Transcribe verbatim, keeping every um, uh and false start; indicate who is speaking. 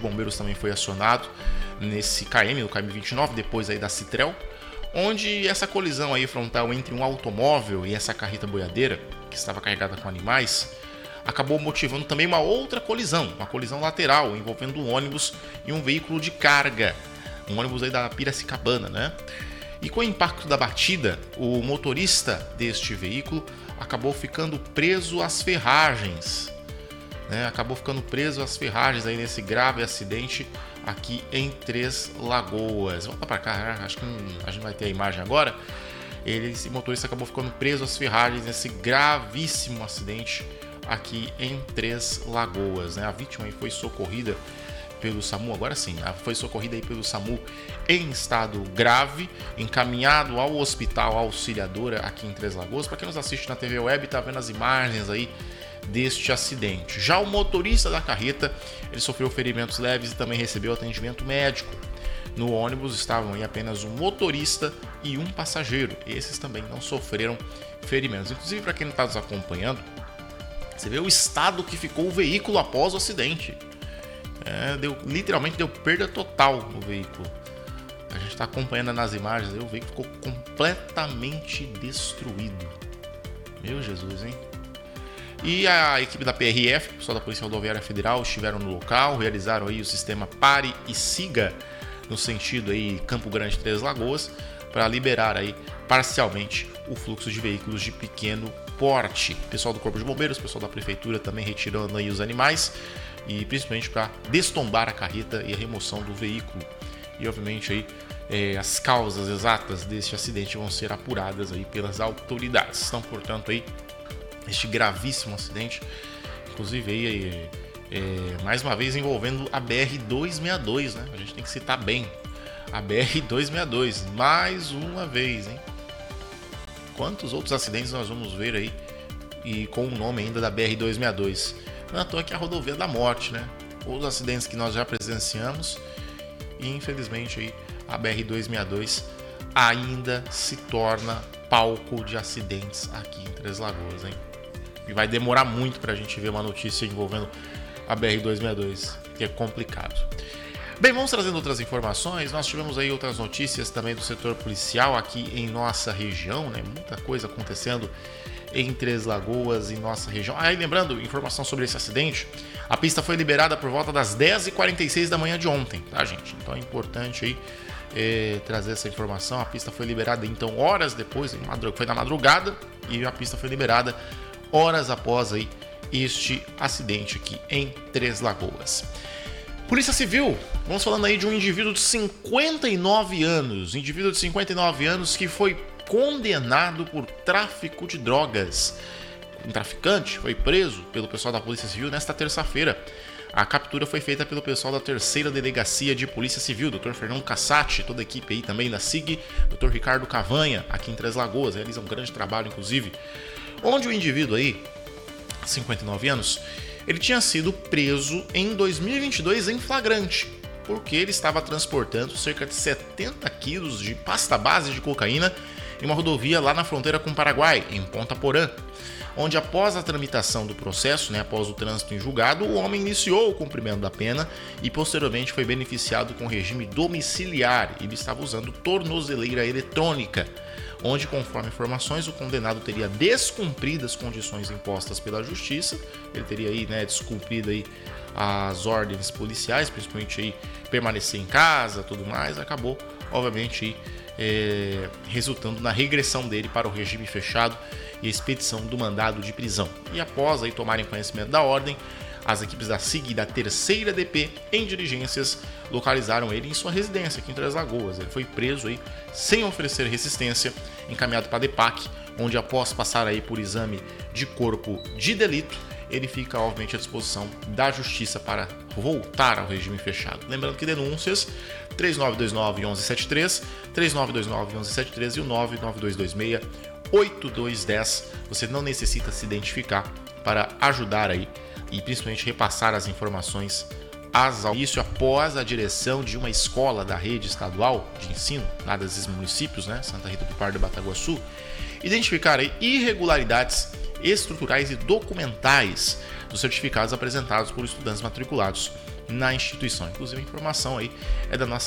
Speaker 1: Bombeiros também foi acionado nesse K M, no K M vinte e nove, depois aí da Citrel, onde essa colisão aí frontal entre um automóvel e essa carreta boiadeira, que estava carregada com animais, acabou motivando também uma outra colisão, uma colisão lateral, envolvendo um ônibus e um veículo de carga, um ônibus aí da Piracicabana, né? E com o impacto da batida, o motorista deste veículo acabou ficando preso às ferragens, né? Acabou ficando preso às ferragens aí nesse grave acidente aqui em Três Lagoas. Volta para cá, acho que a gente vai ter a imagem agora. Ele, esse motorista acabou ficando preso às ferragens nesse gravíssimo acidente aqui em Três Lagoas, né? A vítima aí foi socorrida pelo SAMU, agora sim, foi socorrida aí pelo SAMU em estado grave, encaminhado ao Hospital Auxiliadora aqui em Três Lagoas. Para quem nos assiste na T V Web, tá vendo as imagens aí deste acidente. Já o motorista da carreta, ele sofreu ferimentos leves e também recebeu atendimento médico. No ônibus estavam aí apenas um motorista e um passageiro. Esses também não sofreram ferimentos. Inclusive, para quem não está nos acompanhando, você vê o estado que ficou o veículo após o acidente. É, deu, literalmente deu perda total no veículo. A gente está acompanhando nas imagens, o veículo ficou completamente destruído. Meu Jesus, hein? E a equipe da P R F, o pessoal da Polícia Rodoviária Federal, estiveram no local, realizaram aí o sistema Pare e Siga, no sentido aí Campo Grande, Três Lagoas, para liberar aí parcialmente o fluxo de veículos de pequeno porte. O pessoal do Corpo de Bombeiros, o pessoal da Prefeitura também retirando aí os animais, e principalmente para destombar a carreta e a remoção do veículo. E obviamente aí é, as causas exatas deste acidente vão ser apuradas aí pelas autoridades. Então, portanto, aí este gravíssimo acidente, inclusive aí é, mais uma vez envolvendo a B R duzentos e sessenta e dois, né? A gente tem que citar bem a B R duzentos e sessenta e dois, mais uma vez, hein? Quantos outros acidentes nós vamos ver aí e com o nome ainda da B R duzentos e sessenta e dois? Não é à toa que é a rodovia da morte, né? Os acidentes que nós já presenciamos, e infelizmente aí a B R duzentos e sessenta e dois ainda se torna palco de acidentes aqui em Três Lagoas, hein? E vai demorar muito para a gente ver uma notícia envolvendo a B R duzentos e sessenta e dois, que é complicado. Bem, vamos trazendo outras informações. Nós tivemos aí outras notícias também do setor policial aqui em nossa região, né? Muita coisa acontecendo em Três Lagoas, em nossa região. Ah, e lembrando, informação sobre esse acidente, a pista foi liberada por volta das dez e quarenta e seis da manhã de ontem, tá, gente? Então é importante aí é, trazer essa informação. A pista foi liberada, então, horas depois, foi na madrugada, e a pista foi liberada horas após aí este acidente aqui em Três Lagoas. Polícia Civil, vamos falando aí de um indivíduo de cinquenta e nove anos, indivíduo de cinquenta e nove anos que foi condenado por tráfico de drogas. Um traficante foi preso pelo pessoal da Polícia Civil nesta terça-feira. A captura foi feita pelo pessoal da terceira Delegacia de Polícia Civil, doutor Fernando Cassati, toda a equipe aí também da S I G, doutor Ricardo Cavanha, aqui em Três Lagoas, realiza um grande trabalho, inclusive, onde o indivíduo aí, cinquenta e nove anos, ele tinha sido preso em dois mil e vinte e dois em flagrante, porque ele estava transportando cerca de setenta quilos de pasta base de cocaína em uma rodovia lá na fronteira com o Paraguai, em Ponta Porã, onde após a tramitação do processo, né, após o trânsito em julgado, o homem iniciou o cumprimento da pena e posteriormente foi beneficiado com regime domiciliar. Ele estava usando tornozeleira eletrônica, onde, conforme informações, o condenado teria descumprido as condições impostas pela justiça. Ele teria aí, né, descumprido aí as ordens policiais, principalmente aí permanecer em casa, tudo mais. Acabou, obviamente, aí, é, resultando na regressão dele para o regime fechado e a expedição do mandado de prisão. E após aí tomarem conhecimento da ordem, as equipes da S I G e da terceira D P, em diligências, localizaram ele em sua residência aqui em Três Lagoas. Ele foi preso aí sem oferecer resistência, encaminhado para a DEPAC, onde após passar aí por exame de corpo de delito, ele fica obviamente à disposição da justiça para voltar ao regime fechado. Lembrando que denúncias três nove dois nove, um um sete três, três nove dois nove, um um sete três e o nove nove dois dois seis, oito dois um zero. Você não necessita se identificar para ajudar aí e principalmente repassar as informações ao início após a direção de uma escola da rede estadual de ensino, lá desses municípios, né, Santa Rita do Pardo e Bataguaçu, identificar aí irregularidades estruturais e documentais dos certificados apresentados por estudantes matriculados na instituição. Inclusive a informação aí é da nossa